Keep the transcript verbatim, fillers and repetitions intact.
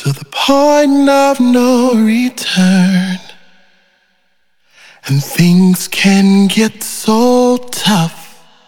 to the point of no return. And things can get so tough